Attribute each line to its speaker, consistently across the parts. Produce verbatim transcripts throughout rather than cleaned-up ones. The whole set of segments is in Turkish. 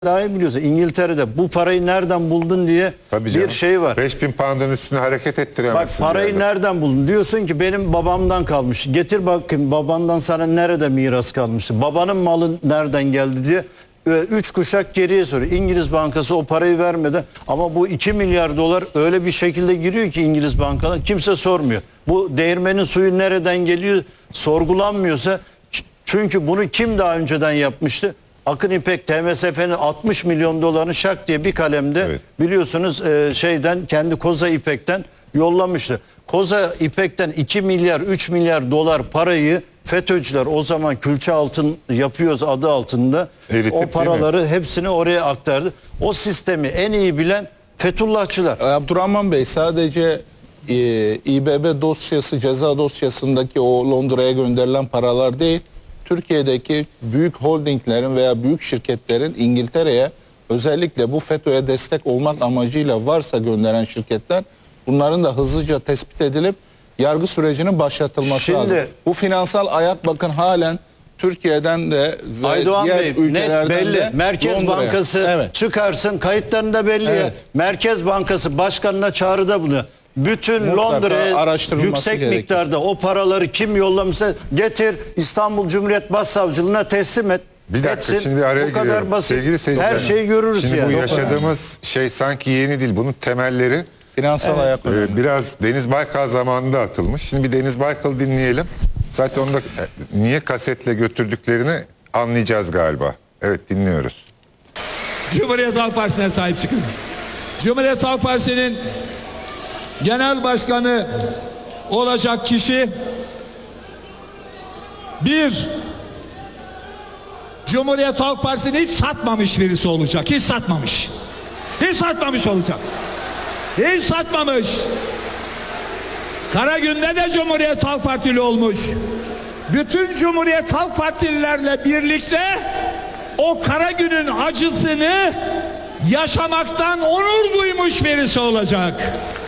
Speaker 1: daha iyi biliyorsun. İngiltere'de bu parayı nereden buldun diye
Speaker 2: Tabii canım.
Speaker 1: bir şey var.
Speaker 2: beş bin pound'un üstüne hareket
Speaker 1: Bak
Speaker 2: ettiremezsin.
Speaker 1: parayı nereden buldun? Diyorsun ki benim babamdan kalmış. Getir bakayım babandan sana nerede miras kalmıştı? Babanın malı nereden geldi diye. Üç kuşak geriye soruyor. İngiliz Bankası o parayı vermedi. Ama bu iki milyar dolar öyle bir şekilde giriyor ki İngiliz bankalar kimse sormuyor. Bu değirmenin suyu nereden geliyor sorgulanmıyorsa, çünkü bunu kim daha önceden yapmıştı? Akın İpek T M S F'nin altmış milyon dolarını şak diye bir kalemde, evet, biliyorsunuz e, şeyden kendi Koza İpek'ten yollamıştı. Koza İpek'ten iki milyar üç milyar dolar parayı FETÖ'cüler o zaman külçe altın yapıyoruz adı altında eritip, o paraları hepsini oraya aktardı. O sistemi en iyi bilen Fethullahçılar.
Speaker 3: Abdurrahman Bey, sadece e, İBB dosyası, ceza dosyasındaki o Londra'ya gönderilen paralar değil, Türkiye'deki büyük holdinglerin veya büyük şirketlerin İngiltere'ye özellikle bu FETÖ'ye destek olmak amacıyla varsa gönderen şirketler, bunların da hızlıca tespit edilip yargı sürecinin başlatılması
Speaker 1: Şimdi,
Speaker 3: lazım. Bu finansal ayak bakın halen Türkiye'den de ve
Speaker 1: Aydoğan
Speaker 3: diğer
Speaker 1: Bey,
Speaker 3: ülkelerden
Speaker 1: net belli.
Speaker 3: de
Speaker 1: Merkez
Speaker 3: Londra'ya.
Speaker 1: Bankası
Speaker 3: Evet.
Speaker 1: çıkarsın, kayıtlarında belli.
Speaker 3: Evet.
Speaker 1: Ya. Merkez Bankası başkanına çağrıda bulunuyor. Bütün
Speaker 3: Mutlaka
Speaker 1: Londra'ya
Speaker 3: araştırılması
Speaker 1: yüksek
Speaker 3: gerekir.
Speaker 1: miktarda o paraları kim yollamışsa getir İstanbul Cumhuriyet Başsavcılığına teslim et.
Speaker 2: Bir dakika
Speaker 1: etsin.
Speaker 2: şimdi bir araya
Speaker 1: Bu kadar
Speaker 2: giriyorum.
Speaker 1: basit.
Speaker 2: Sevgili seyirciler,
Speaker 1: her şeyi görürüz
Speaker 2: şimdi
Speaker 1: yani.
Speaker 2: bu yaşadığımız şey sanki yeni değil. Bunun temelleri
Speaker 3: Finansal
Speaker 1: Evet.
Speaker 3: ayak
Speaker 2: e, biraz Deniz Baykal zamanında atılmış. Şimdi bir Deniz Baykal dinleyelim. Zaten onu da e, niye kasetle götürdüklerini anlayacağız galiba. Evet, dinliyoruz.
Speaker 4: Cumhuriyet Halk Partisi'ne sahip çıkın. Cumhuriyet Halk Partisi'nin genel başkanı olacak kişi bir, Cumhuriyet Halk Partisi'ni hiç satmamış birisi olacak. Hiç satmamış. Hiç satmamış olacak. Hiç satmamış. Karagün'de de Cumhuriyet Halk Partili olmuş. Bütün Cumhuriyet Halk Partililerle birlikte o Karagün'ün acısını yaşamaktan onur duymuş birisi olacak.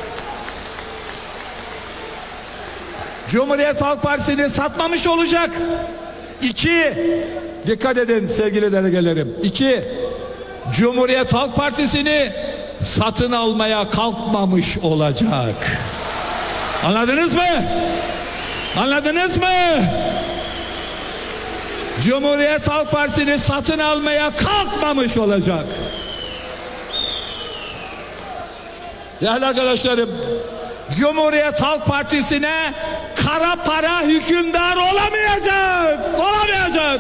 Speaker 4: Cumhuriyet Halk Partisi'ni satmamış olacak. İki, dikkat edin sevgili delegelerim. İki, Cumhuriyet Halk Partisi'ni satın almaya kalkmamış olacak. Anladınız mı? Anladınız mı? Cumhuriyet Halk Partisi'ni satın almaya kalkmamış olacak. Değerli arkadaşlarım, Cumhuriyet Halk Partisi'ne kara para hükümdar olamayacak. Olamayacak.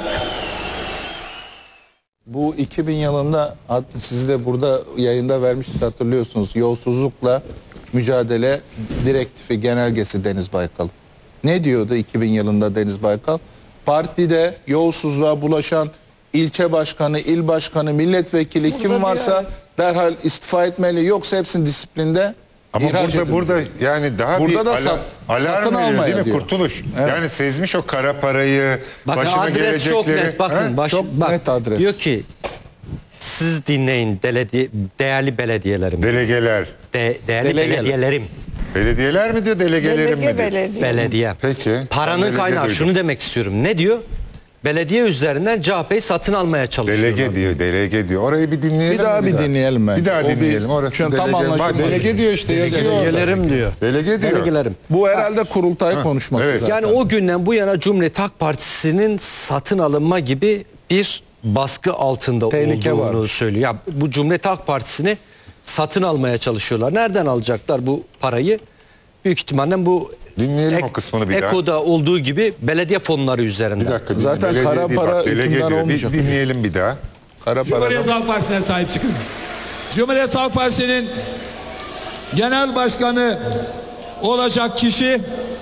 Speaker 3: Bu iki bin yılında siz de burada yayında vermiştiniz, hatırlıyorsunuz. Yolsuzlukla mücadele direktifi, genelgesi Deniz Baykal. Ne diyordu iki bin yılında Deniz Baykal? Partide yolsuzluğa bulaşan ilçe başkanı, il başkanı, milletvekili burada kim varsa yani derhal istifa etmeli, yoksa hepsini disiplinde
Speaker 2: ama burada
Speaker 3: edin.
Speaker 2: burada yani daha
Speaker 3: burada
Speaker 2: bir
Speaker 3: da
Speaker 2: ala,
Speaker 3: sat,
Speaker 2: alarm veriyor değil mi
Speaker 3: diyor.
Speaker 2: Kurtuluş?
Speaker 3: Evet.
Speaker 2: Yani sezmiş o kara parayı,
Speaker 5: bakın,
Speaker 2: başına
Speaker 5: adres
Speaker 2: gelecekleri.
Speaker 5: çok net. Bakın baş,
Speaker 3: çok
Speaker 5: bak,
Speaker 3: net adres.
Speaker 5: Diyor ki siz dinleyin deledi, değerli belediyelerim.
Speaker 2: Delegeler.
Speaker 5: De, değerli
Speaker 3: Delegeler.
Speaker 5: belediyelerim.
Speaker 2: Belediyeler mi diyor, delegelerim mi diyor?
Speaker 6: belediye.
Speaker 5: Belediye.
Speaker 2: Peki.
Speaker 5: Paranın
Speaker 2: delege
Speaker 5: kaynağı
Speaker 2: duydum.
Speaker 5: şunu demek istiyorum. Ne diyor? Belediye üzerinden C H P'yi satın almaya çalışıyorlar.
Speaker 2: Delege diyor, delege diyor. Orayı bir dinleyelim.
Speaker 3: Bir daha
Speaker 2: mi
Speaker 3: bir dinleyelim bence.
Speaker 2: Bir daha
Speaker 3: O bir-
Speaker 2: dinleyelim. Orası
Speaker 3: Çünkü tam
Speaker 2: delege.
Speaker 3: anlaşılmadı.
Speaker 2: Bak, delege diyor işte, yazıyor orada.
Speaker 1: Delegelerim diyor.
Speaker 2: Delege diyor.
Speaker 5: Delegelerim.
Speaker 3: Bu herhalde kurultay konuşması
Speaker 2: evet.
Speaker 3: zaten.
Speaker 5: Yani o günden bu yana Cumhuriyet Halk Partisi'nin satın alınma gibi bir baskı altında
Speaker 3: Tehlike
Speaker 5: olduğunu
Speaker 3: var.
Speaker 5: söylüyor. Ya bu Cumhuriyet Halk Partisi'ni satın almaya çalışıyorlar. Nereden alacaklar bu parayı? Büyük ihtimalle bu
Speaker 2: Dinleyelim
Speaker 5: ek,
Speaker 2: o kısmını bir daha.
Speaker 5: Eko'da olduğu gibi belediye fonları üzerinden.
Speaker 2: Bir dakika.
Speaker 3: Zaten
Speaker 2: delege
Speaker 3: kara
Speaker 2: değil,
Speaker 3: para
Speaker 2: bak, delege
Speaker 3: hükümdar
Speaker 2: diyor.
Speaker 3: olmayacak.
Speaker 2: Bir dinleyelim bir daha.
Speaker 3: Kara
Speaker 4: Cumhuriyet
Speaker 3: para.
Speaker 4: Halk Partisi'ne sahip çıkın. Cumhuriyet Halk Partisi'nin genel başkanı olacak kişi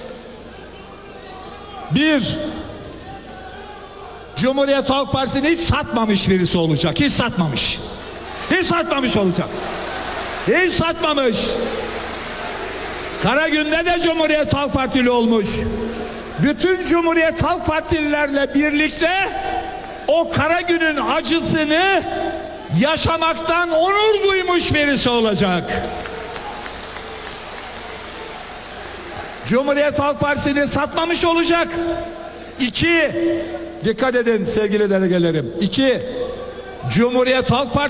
Speaker 4: bir, Cumhuriyet Halk Partisi'ni hiç satmamış birisi olacak. Hiç satmamış. Hiç satmamış olacak. Hiç satmamış. Karagün'de de Cumhuriyet Halk Partili olmuş. Bütün Cumhuriyet Halk Partililerle birlikte o Karagün'ün acısını yaşamaktan onur duymuş birisi olacak. Cumhuriyet Halk Partisi'ni satmamış olacak. İki, dikkat edin sevgili delegelerim. İki, Cumhuriyet Halk Partisi